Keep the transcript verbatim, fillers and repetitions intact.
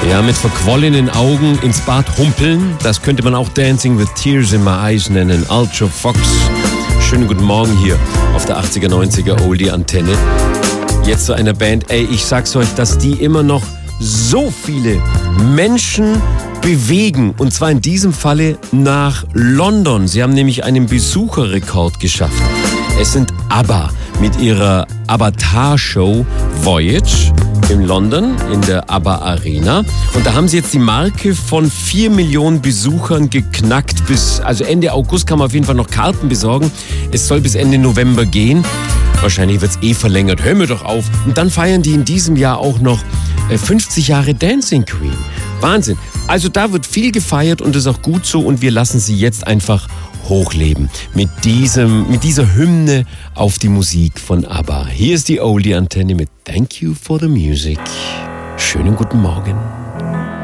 Ja, mit verquollenen Augen ins Bad humpeln. Das könnte man auch Dancing with Tears in My Eyes nennen. Ultra Fox. Schönen guten Morgen hier auf der achtziger, neunziger Oldie-Antenne. Jetzt zu einer Band, ey, ich sag's euch, dass die immer noch so viele Menschen bewegen. Und zwar in diesem Falle nach London. Sie haben nämlich einen Besucherrekord geschafft. Es sind ABBA mit ihrer Avatar-Show Voyage in London in der ABBA Arena. Und da haben sie jetzt die Marke von vier Millionen Besuchern geknackt. Bis, also Ende August kann man auf jeden Fall noch Karten besorgen. Es soll bis Ende November gehen. Wahrscheinlich wird es eh verlängert. Hör mir doch auf. Und dann feiern die in diesem Jahr auch noch fünfzig Jahre Dancing Queen. Wahnsinn. Also da wird viel gefeiert und das ist auch gut so. Und wir lassen sie jetzt einfach hochleben mit diesem, mit dieser Hymne auf die Musik von ABBA. Hier ist die Oldie-Antenne mit Thank You for the Music. Schönen guten Morgen.